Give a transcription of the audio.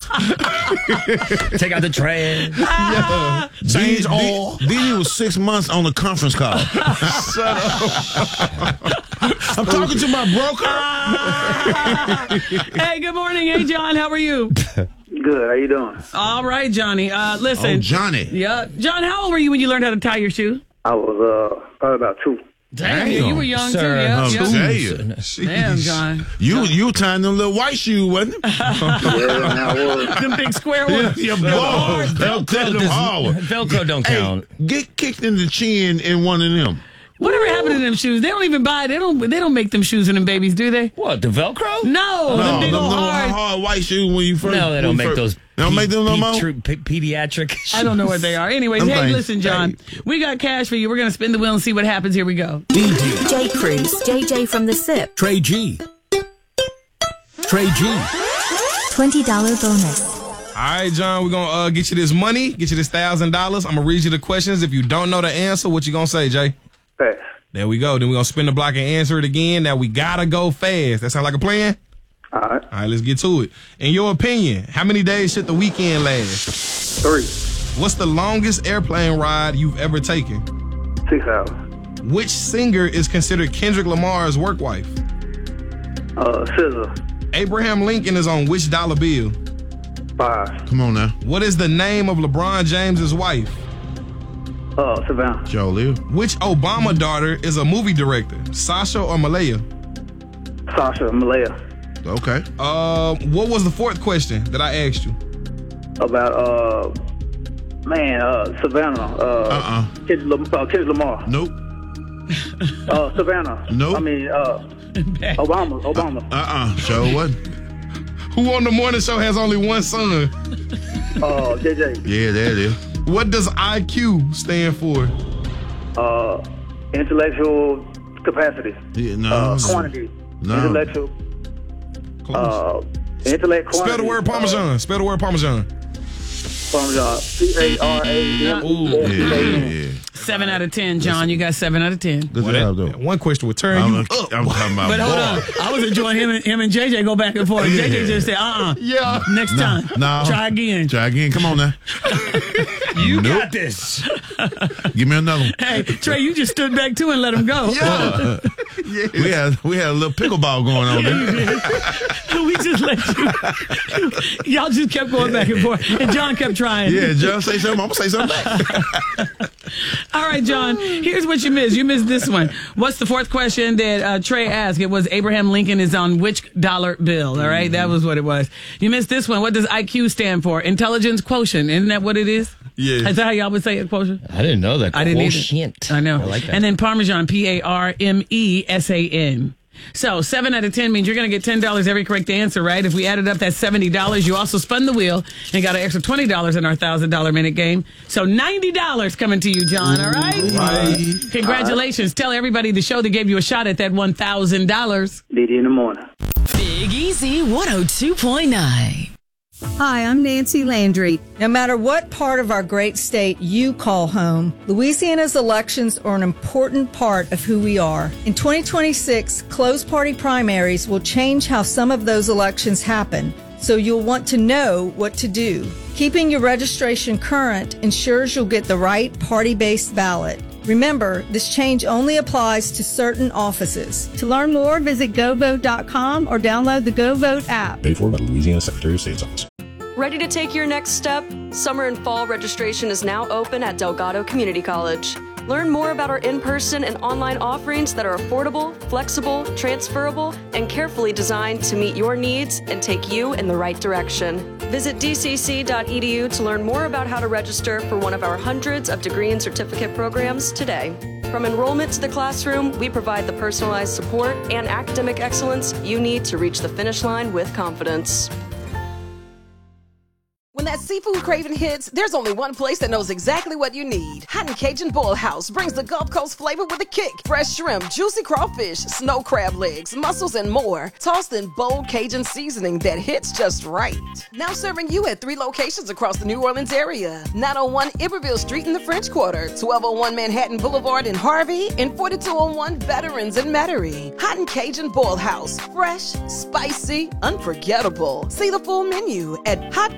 Take out the trash. Yeah. Change oil. Then was 6 months on a conference call. Shut up. I'm talking to my broker. Hey, good morning. Hey, John, how are you? Good. How you doing? All right, Johnny. Listen. Oh, Johnny. Yeah. John, how old were you when you learned how to tie your shoe? I was probably about 2. Damn, you were young sir. too. Yeah. Tell you. Damn, John. You tying them little white shoes, wasn't it? Yeah, I was. Them big square ones. Yeah, boy. Velcro don't count. Get kicked in the chin in one of them. Whatever happened to them shoes? They don't even buy. They don't make them shoes for them babies, do they? What, the Velcro? No, them big old hard white shoes when you first. No, they don't make those. They don't make them no more? Pediatric. I don't know what they are. Anyways, hey, thanks. listen, John. We got cash for you. We're going to spin the wheel and see what happens. Here we go. J. Cruz, JJ from the SIP. Trey G. $20 bonus. All right, John, we're going to get you this money, get you this $1,000. I'm going to read you the questions. If you don't know the answer, what you going to say, Jay? Pass. There we go. Then we're going to spin the block and answer it again. Now, we got to go fast. That sound like a plan? All right. All right, let's get to it. In your opinion, how many days should the weekend last? 3. What's the longest airplane ride you've ever taken? 6 hours. Which singer is considered Kendrick Lamar's work wife? Scissor. Abraham Lincoln is on which dollar bill? 5. Come on now. What is the name of LeBron James's wife? Savannah. Jolie. Which Obama daughter is a movie director? Sasha or Malaya? Sasha. Malaya. Okay. What was the fourth question that I asked you? About Savannah. Kendrick Lamar. Nope. Savannah. Nope. I mean Obama. Sure what? Who on the morning show has only one son? JJ. Yeah, there it is. What does IQ stand for? Intellectual capacity. Yeah, no. Quantity. No. Intellectual. Close. Intellect quantity. Spell the word Parmesan. Spell the word Parmesan. Parmesan. Parame. Yeah. 7 out of 10, John. You got 7 out of 10. Good job, though. One question would turn you up. I'm talking about But hold on. I was enjoying him and JJ go back and forth. Yeah. JJ just said, Yeah. next time. No. Try again. Try again. Come on now. You got this. Give me another one. Hey, Trey, you just stood back too and let him go. Yeah. We had a little pickleball going on there. We just let you. Y'all just kept going back and forth. And John kept trying. Yeah, John say something. I'm going to say something back. All right, John, here's what you missed. You missed this one. What's the fourth question that Trey asked? It was Abraham Lincoln is on which dollar bill? All right, that was what it was. You missed this one. What does IQ stand for? Intelligence quotient. Isn't that what it is? Yeah. Is that how y'all would say it, quotient? I didn't know that. I didn't either. Quotient. I know. I like that. And then Parmesan, Parmesan. So 7 out of 10 means you're going to get $10 every correct answer, right? If we added up, that's $70. You also spun the wheel and got an extra $20 in our $1,000 minute game. So $90 coming to you, John, all right? Congratulations. Tell everybody the show that gave you a shot at that $1,000. Didi in the morning. Big Easy 102.9. Hi, I'm Nancy Landry. No matter what part of our great state you call home, Louisiana's elections are an important part of who we are. In 2026, closed party primaries will change how some of those elections happen, so you'll want to know what to do. Keeping your registration current ensures you'll get the right party-based ballot. Remember, this change only applies to certain offices. To learn more, visit GoVote.com or download the GoVote app. Paid for by the Louisiana Secretary of State's office. Ready to take your next step? Summer and fall registration is now open at Delgado Community College. Learn more about our in-person and online offerings that are affordable, flexible, transferable, and carefully designed to meet your needs and take you in the right direction. Visit dcc.edu to learn more about how to register for one of our hundreds of degree and certificate programs today. From enrollment to the classroom, we provide the personalized support and academic excellence you need to reach the finish line with confidence. When that seafood craving hits, there's only one place that knows exactly what you need. Hot and Cajun Boil House brings the Gulf Coast flavor with a kick. Fresh shrimp, juicy crawfish, snow crab legs, mussels, and more. Tossed in bold Cajun seasoning that hits just right. Now serving you at 3 locations across the New Orleans area. 901 Iberville Street in the French Quarter, 1201 Manhattan Boulevard in Harvey, and 4201 Veterans in Metairie. Hot and Cajun Boil House. Fresh, spicy, unforgettable. See the full menu at Hot